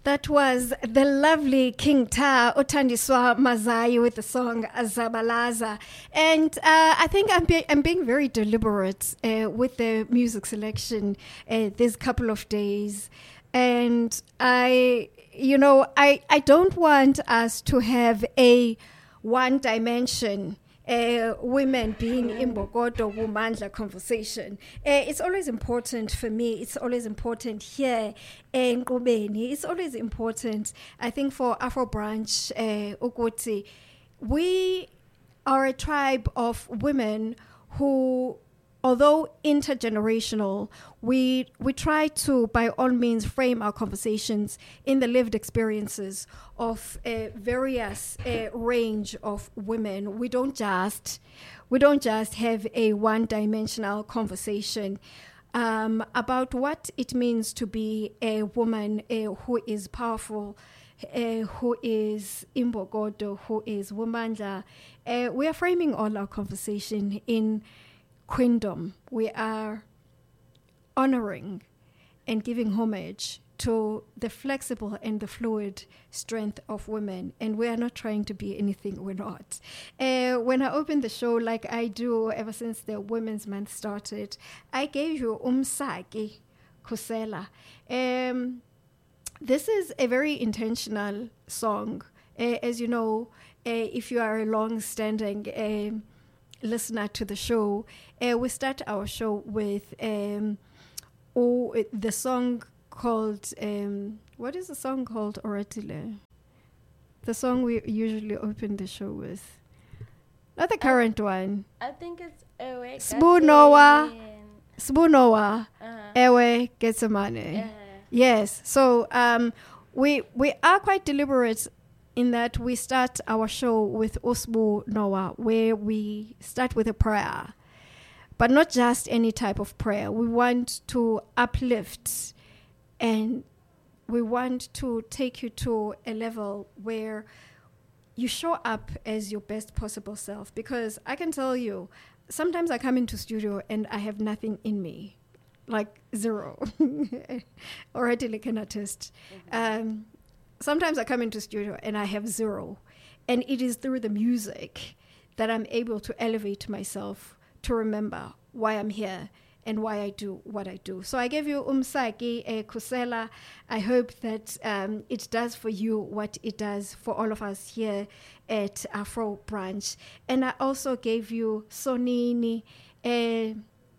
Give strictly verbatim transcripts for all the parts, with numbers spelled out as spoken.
That was the lovely King Ta Otandiswa Mazai with the song Zabalaza. And uh, I think I'm, be- I'm being very deliberate uh, with the music selection uh, this couple of days. And I, you know, I, I don't want us to have a one dimension Uh, women being in Bogoto Wumandla conversation. Uh, it's always important for me. It's always important here in Kobeni. It's always important, I think, for Afro Branch, uh, Ukoti. We are a tribe of women who, although intergenerational, we we try to, by all means, frame our conversations in the lived experiences of a various uh, range of women. We don't just we don't just have a one-dimensional conversation um, about what it means to be a woman uh, who is powerful, uh, who is Imbogodo, who is Wumandla. Uh, we are framing all our conversation in queendom. We are honoring and giving homage to the flexible and the fluid strength of women, and we are not trying to be anything we're not. Uh, when I opened the show, like I do ever since the Women's Month started, I gave you Umsaki Kusela. Um, this is a very intentional song. Uh, as you know, uh, if you are a long-standing uh, listener to the show, uh, we start our show with um, oh, it, the song called, um, what is the song called, Oratile? The song we usually open the show with. Not the current uh, one. I think it's Ewe Sbunowa. Sbunowa. Uh-huh. Ewe Getsemane. Uh-huh. Yes. So um, we we are quite deliberate in that we start our show with Usbu Noah, where we start with a prayer. But not just any type of prayer. We want to uplift, and we want to take you to a level where you show up as your best possible self. Because I can tell you, sometimes I come into studio and I have nothing in me, like zero. Already like an artist. Mm-hmm. Um, sometimes I come into studio and I have zero. And it is through the music that I'm able to elevate myself to remember why I'm here and why I do what I do. So I gave you Umsaki uh, Kusela. I hope that um, it does for you what it does for all of us here at Afro Branch. And I also gave you Sonini uh,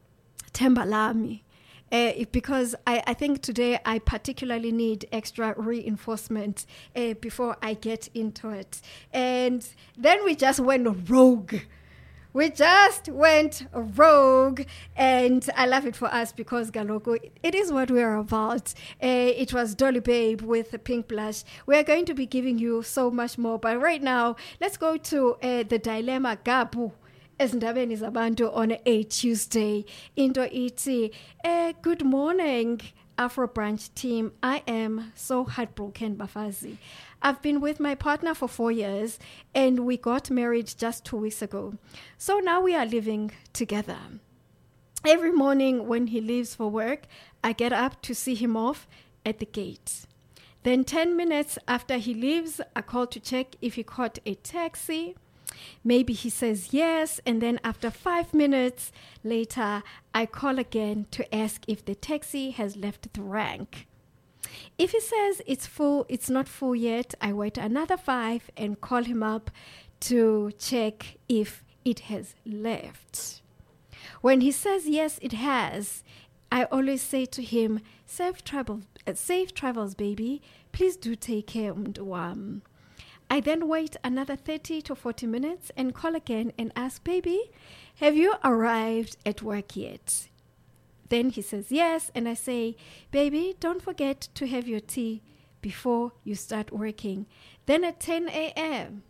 Tembalami. Uh, because I, I think today I particularly need extra reinforcement uh, before I get into it. And then we just went rogue. We just went rogue, and I love it for us because Galoko, it is what we are about. Uh, it was Dolly Babe with a pink blush. We are going to be giving you so much more, but right now, let's go to uh, the dilemma Gabu. Ezindabeni zabantu on a Tuesday. Into iti. Uh, good morning, Afro Branch team. I am so heartbroken, Bafazi. I've been with my partner for four years, and we got married just two weeks ago. So now we are living together. Every morning when he leaves for work, I get up to see him off at the gate. Then ten minutes after he leaves, I call to check if he caught a taxi. Maybe he says yes, and then after five minutes later, I call again to ask if the taxi has left the rank. If he says it's full, it's not full yet, I wait another five and call him up to check if it has left. When he says yes, it has, I always say to him, safe travels, uh, safe travels, baby. Please do take care, Mduam. I then wait another thirty to forty minutes and call again and ask, baby, have you arrived at work yet? Then he says yes, and I say, baby, don't forget to have your tea before you start working. Then at ten a.m.,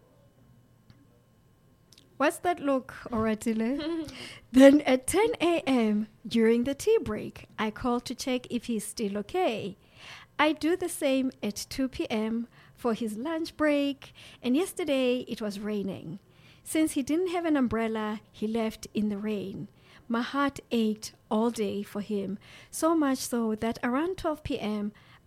what's that look, Oratile? Then at ten a.m., during the tea break, I call to check if he's still okay. I do the same at two p.m. for his lunch break, and yesterday it was raining. Since he didn't have an umbrella, he left in the rain. My heart ached all day for him, so much so that around twelve p.m.,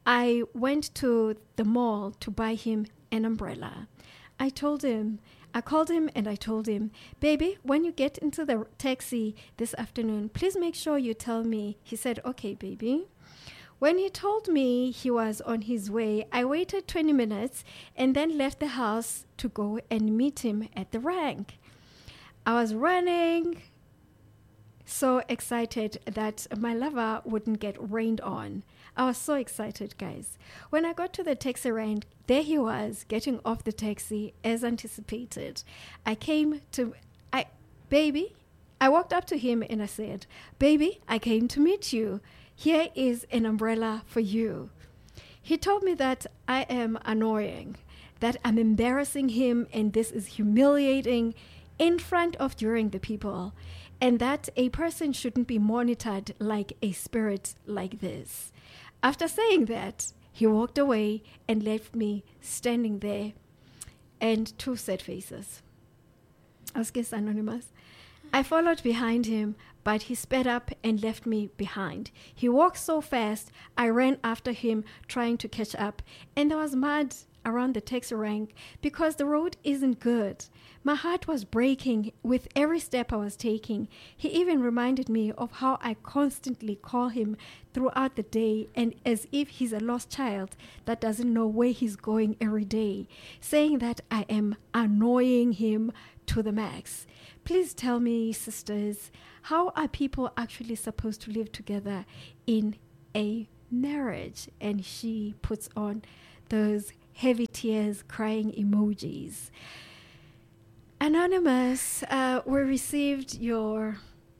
I went to the mall to buy him an umbrella. I told him, I called him and I told him, baby, when you get into the taxi this afternoon, please make sure you tell me. He said, okay, baby. When he told me he was on his way, I waited twenty minutes and then left the house to go and meet him at the rank. I was running, so excited that my lover wouldn't get rained on. I was so excited, guys. When I got to the taxi rank, there he was, getting off the taxi as anticipated. I came to, I, baby, I walked up to him and I said, baby, I came to meet you. Here is an umbrella for you. He told me that I am annoying, that I'm embarrassing him and this is humiliating in front of during the people, and that a person shouldn't be monitored like a spirit like this. After saying that, he walked away and left me standing there and two sad faces. Ask us anonymous. I followed behind him, but he sped up and left me behind. He walked so fast, I ran after him, trying to catch up. And there was mud around the taxi rank because the road isn't good. My heart was breaking with every step I was taking. He even reminded me of how I constantly call him throughout the day, and as if he's a lost child that doesn't know where he's going every day, saying that I am annoying him to the max. Please tell me, sisters, how are people actually supposed to live together in a marriage? And she puts on those heavy tears, crying emojis. Anonymous, uh, we received your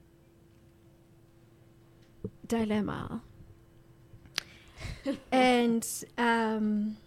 dilemma. And, um,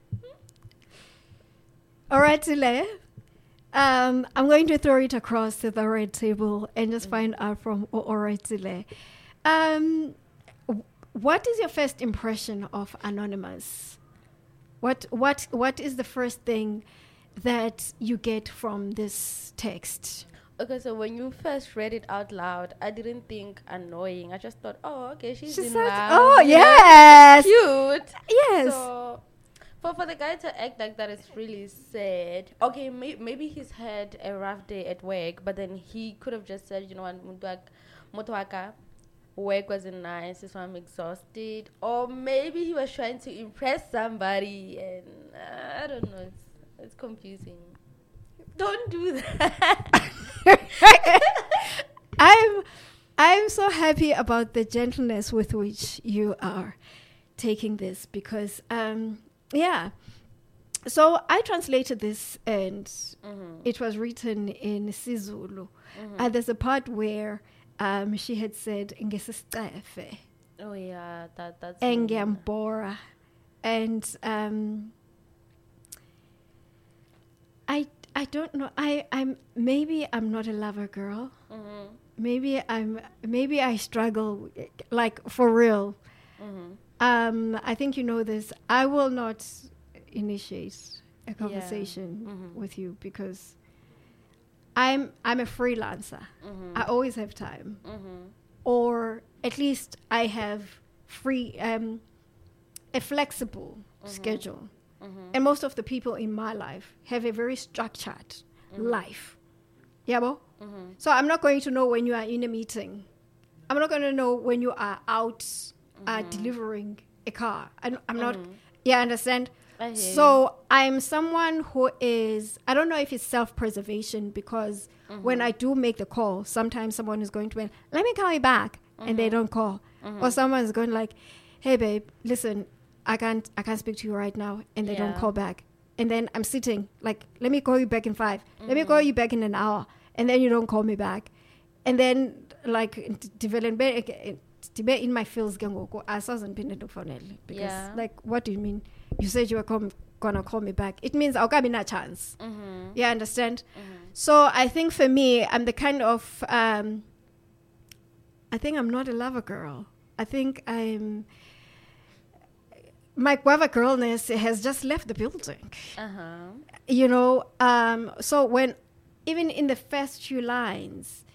all right, Zile. Um, I'm going to throw it across to the red table and just find out from Oretsile. Um, what is your first impression of Anonymous? What what what is the first thing that you get from this text? Okay, so when you first read it out loud, I didn't think annoying. I just thought, oh, okay, she's She in said, love. "Oh you know, yes, cute." yes." So for for the guy to act like that is really sad. Okay, may, maybe he's had a rough day at work, but then he could have just said, you know what, Mutwaka, work wasn't nice, so I'm exhausted. Or maybe he was trying to impress somebody, and uh, I don't know. It's it's confusing. Don't do that. I'm I'm so happy about the gentleness with which you are taking this, because um yeah. So I translated this, and mm-hmm. it was written in Sizulu. Mm-hmm. Uh, there's a part where um, she had said "Ngesiscefe." Oh yeah, that that's. Engembora, and um, I I don't know. I I'm maybe I'm not a lover girl. Mm-hmm. Maybe I'm maybe I struggle, like, for real. Mm-hmm. Um, I think you know this. I will not initiate a conversation yeah. mm-hmm. with you because I'm I'm a freelancer. Mm-hmm. I always have time, mm-hmm. or at least I have free um, a flexible mm-hmm. schedule. Mm-hmm. And most of the people in my life have a very structured mm-hmm. life. Yeah, bo? Mm-hmm. So I'm not going to know when you are in a meeting. I'm not going to know when you are out mm-hmm. uh, delivering a car. I, I'm not. Mm-hmm. Yeah, understand? So you. I'm someone who is, I don't know if it's self-preservation, because mm-hmm. when I do make the call, sometimes someone is going to be, let me call you back, mm-hmm. and they don't call. Mm-hmm. Or someone is going like, hey babe, listen, I can't I can't speak to you right now, and they yeah. don't call back. And then I'm sitting like, let me call you back in five. Mm-hmm. Let me call you back in an hour. And then you don't call me back. And then like develop in my feels because yeah. like, what do you mean? You said you were com- gonna call me back. It means I'll give me a chance. Mm-hmm. Yeah, understand? Mm-hmm. So I think for me, I'm the kind of um, I think I'm not a lover girl. I think I'm my guava girlness has just left the building. Uh-huh. You know, um, so when even in the first few lines,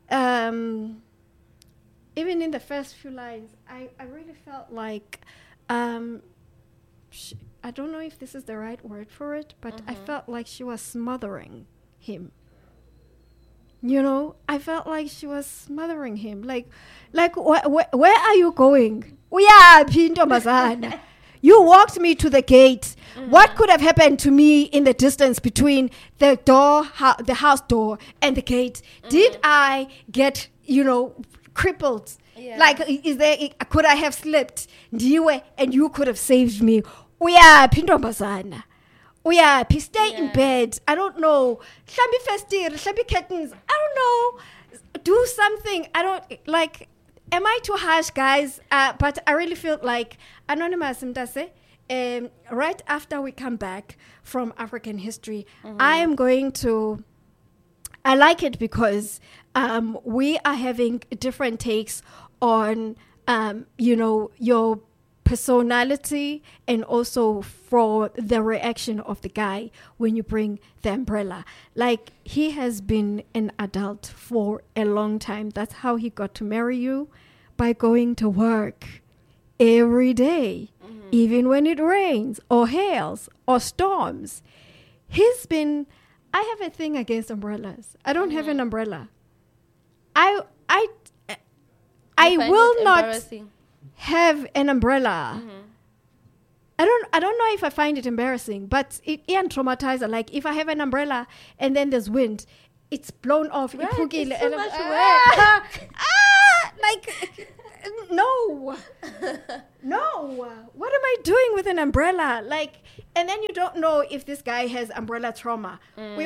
um, even in the first few lines, I, I really felt like um, she, I don't know if this is the right word for it, but mm-hmm. I felt like she was smothering him. You know, I felt like she was smothering him. Like, like wh- wh- where are you going? Yeah, Pinto Mazana. You walked me to the gate. Mm-hmm. What could have happened to me in the distance between the door, ha- the house door, and the gate? Mm-hmm. Did I get, you know, crippled? Yeah. Like, is there? Could I have slipped? And you could have saved me. Yeah, Pinto Mazana. Oh yeah, stay yeah. in bed. I don't know. Shambi festir, shambi curtains. I don't know. Do something. I don't like. Am I too harsh, guys? Uh, but I really feel like Anonymous Mdase. Um, right after we come back from African history, mm-hmm. I am going to. I like it because um, we are having different takes on, um, you know, your personality and also for the reaction of the guy when you bring the umbrella. Like, he has been an adult for a long time. That's how he got to marry you, by going to work every day, mm-hmm. even when it rains or hails or storms. He's been, I have a thing against umbrellas. I don't mm-hmm. have an umbrella. I I I will not have an umbrella. Mm-hmm. I don't I don't know if I find it embarrassing, but it is traumatizer. Like, if I have an umbrella and then there's wind, it's blown off. Right, it's so much ah, ah, like, no. No. What am I doing with an umbrella? Like, and then you don't know if this guy has umbrella trauma.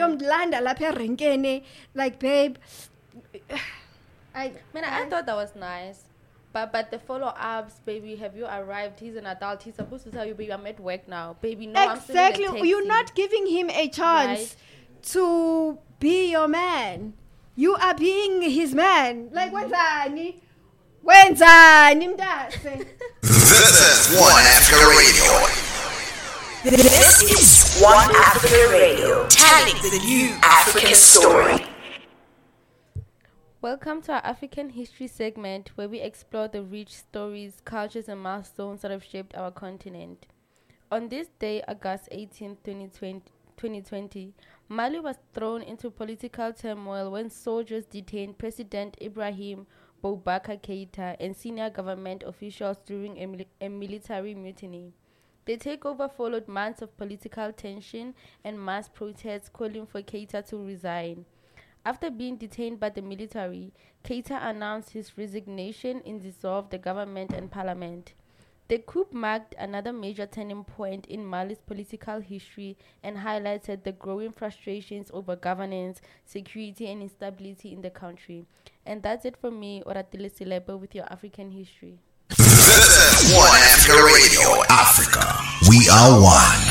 Mm. Like, babe, I, Man, I, I thought that was nice. But but the follow-ups, baby, have you arrived? He's an adult. He's supposed to tell you, baby, I'm at work now. Baby, no, exactly. I'm still You're not giving him a chance right? to be your man. You are being his man. Like, what's that? When's that? This is One Africa Radio. This is One Africa Radio, telling the new African story. Welcome to our African history segment, where we explore the rich stories, cultures, and milestones that have shaped our continent. On this day, August eighteenth, twenty twenty, Mali was thrown into political turmoil when soldiers detained President Ibrahim Boubacar Keïta and senior government officials during a, mil- a military mutiny. The takeover followed months of political tension and mass protests calling for Keïta to resign. After being detained by the military, Keïta announced his resignation and dissolved the government and parliament. The coup marked another major turning point in Mali's political history and highlighted the growing frustrations over governance, security, and instability in the country. And that's it for me, Oratile Silebo, with your African history. This is One Africa Radio. Africa, we are one.